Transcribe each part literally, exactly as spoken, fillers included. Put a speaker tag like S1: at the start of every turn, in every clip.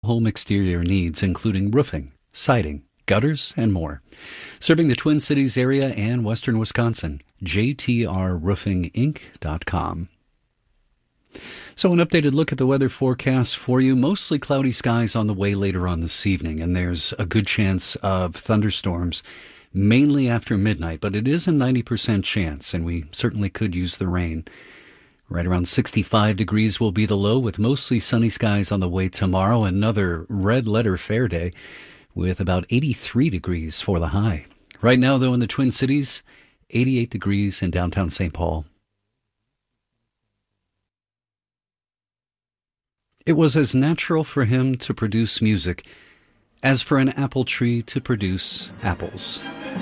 S1: home exterior needs, including roofing, siding, gutters, and more. Serving the Twin Cities area and western Wisconsin, j t r roofing inc dot com. So an updated look at the weather forecast for you. Mostly cloudy skies on the way later on this evening, and there's a good chance of thunderstorms, mainly after midnight, but it is a ninety percent chance, and we certainly could use the rain. Right around sixty-five degrees will be the low, with mostly sunny skies on the way tomorrow. Another red letter fair day with about eighty-three degrees for the high. Right now, though, in the Twin Cities, eighty-eight degrees in downtown Saint Paul. It was as natural for him to produce music as for an apple tree to produce apples.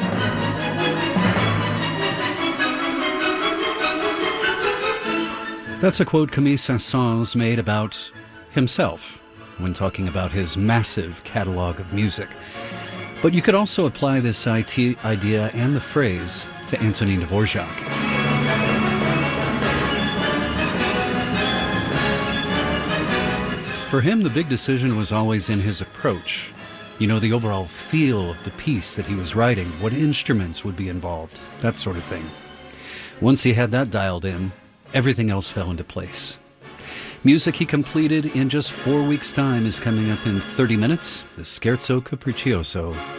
S1: That's a quote Camille Saint-Saëns made about himself when talking about his massive catalog of music. But you could also apply this idea and the phrase to Antonin Dvorak. For him, the big decision was always in his approach. You know, the overall feel of the piece that he was writing, what instruments would be involved, that sort of thing. Once he had that dialed in, everything else fell into place. Music he completed in just four weeks' time is coming up in thirty minutes, the Scherzo Capriccioso